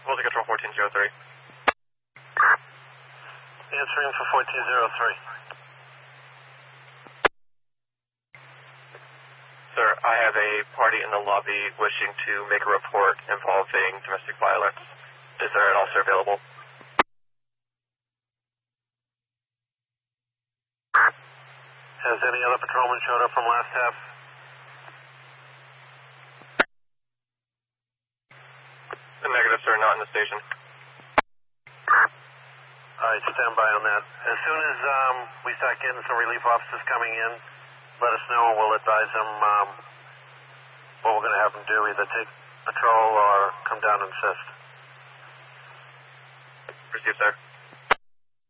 Multi Control 1403. Answering for 1403. Sir, I have a party in the lobby wishing to make a report involving domestic violence. Is there an officer available? Has any other patrolman showed up from last half? Negative, sir, not in the station. Alright, stand by on that. As soon as we start getting some relief officers coming in, let us know and we'll advise them what we're going to have them do, either take patrol or come down and assist. Received, sir.